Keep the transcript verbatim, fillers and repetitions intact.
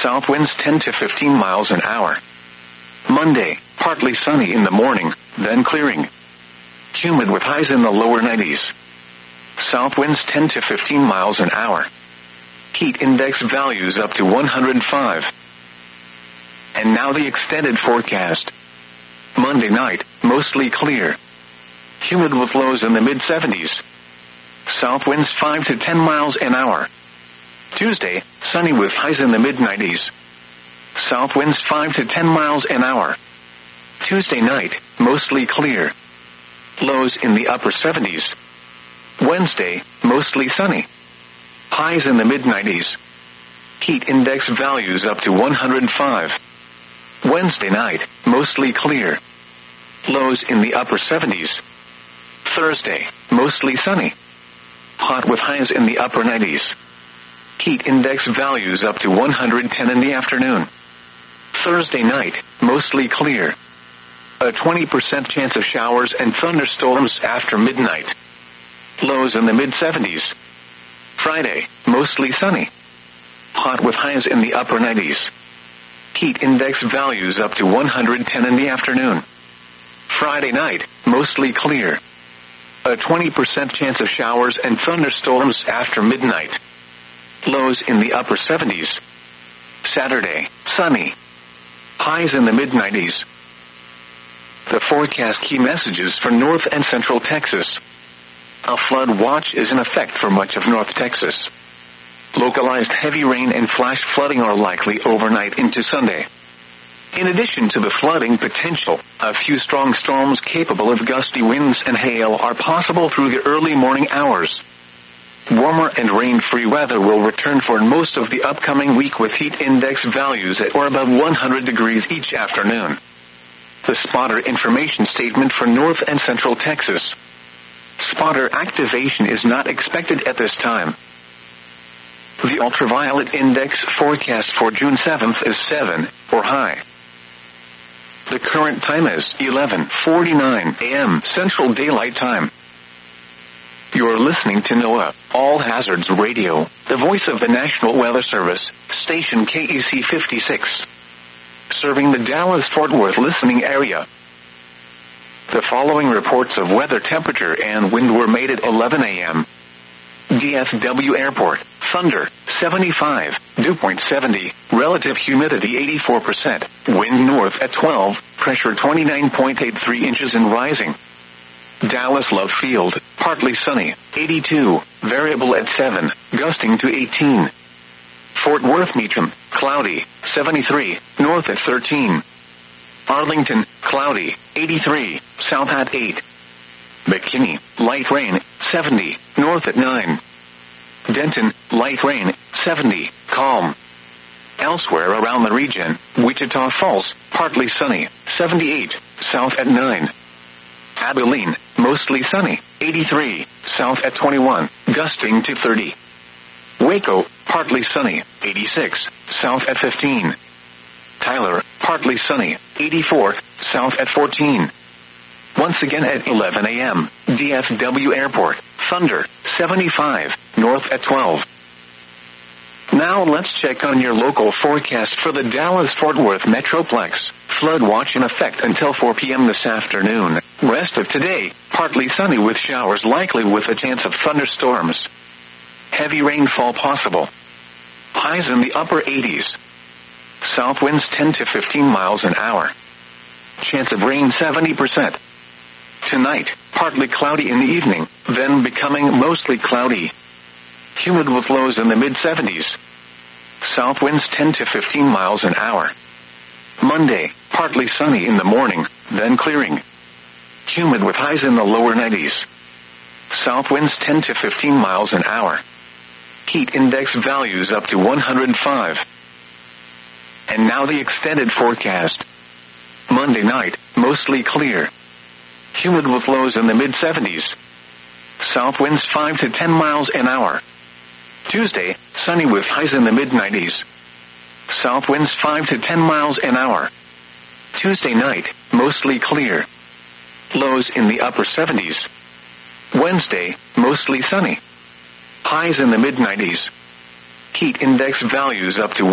South winds ten to fifteen miles an hour. Monday, partly sunny in the morning, then clearing. Humid with highs in the lower nineties. South winds ten to fifteen miles an hour. Heat index values up to one hundred five. And now the extended forecast. Monday night, mostly clear. Humid with lows in the mid seventies. South winds five to ten miles an hour. Tuesday, sunny with highs in the mid nineties. South winds five to ten miles an hour. Tuesday night, mostly clear. Lows in the upper seventies. Wednesday, mostly sunny. Highs in the mid nineties. Heat index values up to one hundred five. Wednesday night, mostly clear. Lows in the upper seventies. Thursday, mostly sunny. Hot with highs in the upper nineties. Heat index values up to one hundred ten in the afternoon. Thursday night, mostly clear. A twenty percent chance of showers and thunderstorms after midnight. Lows in the mid seventies. Friday, mostly sunny. Hot with highs in the upper nineties. Heat index values up to one hundred ten in the afternoon. Friday night, mostly clear. A twenty percent chance of showers and thunderstorms after midnight. Lows in the upper seventies. Saturday, sunny. Highs in the mid nineties. The forecast key messages for North and Central Texas. A flood watch is in effect for much of North Texas. Localized heavy rain and flash flooding are likely overnight into Sunday. In addition to the flooding potential, a few strong storms capable of gusty winds and hail are possible through the early morning hours. Warmer and rain-free weather will return for most of the upcoming week with heat index values at or above one hundred degrees each afternoon. The spotter information statement for North and Central Texas. Spotter activation is not expected at this time. The ultraviolet index forecast for June seventh is seven, or high. The current time is eleven forty-nine a.m. Central Daylight Time. You're listening to NOAA, All Hazards Radio, the voice of the National Weather Service, station K E C fifty-six. Serving the Dallas-Fort Worth listening area. The following reports of weather temperature and wind were made at eleven a.m. D F W Airport, thunder, seventy-five, dew point seventy, relative humidity eighty-four percent, wind north at twelve, pressure twenty-nine point eight three inches and rising. Dallas Love Field, partly sunny, eighty-two, variable at seven, gusting to eighteen. Fort Worth Meacham, cloudy, seventy-three, north at thirteen. Arlington, cloudy, eighty-three, south at eight. McKinney, light rain, seventy, north at nine. Denton, light rain, seventy, calm. Elsewhere around the region, Wichita Falls, partly sunny, seventy-eight, south at nine. Abilene, mostly sunny, eighty-three, south at twenty-one, gusting to thirty. Waco, partly sunny, eighty-six, south at fifteen. Tyler, partly sunny, eighty-four, south at fourteen. Once again at eleven a.m., D F W Airport, thunder, seventy-five, north at twelve. Now let's check on your local forecast for the Dallas-Fort Worth Metroplex. Flood watch in effect until four p.m. this afternoon. Rest of today, partly sunny with showers likely with a chance of thunderstorms. Heavy rainfall possible. Highs in the upper eighties. South winds ten to fifteen miles an hour. Chance of rain seventy percent. Tonight, partly cloudy in the evening, then becoming mostly cloudy. Humid with lows in the mid seventies. South winds ten to fifteen miles an hour. Monday, partly sunny in the morning, then clearing. Humid with highs in the lower nineties. South winds ten to fifteen miles an hour. Heat index values up to one hundred five. And now the extended forecast. Monday night, mostly clear. Humid with lows in the mid seventies. South winds five to ten miles an hour. Tuesday, sunny with highs in the mid nineties. South winds five to ten miles an hour. Tuesday night, mostly clear. Lows in the upper seventies. Wednesday, mostly sunny. Highs in the mid nineties. Heat index values up to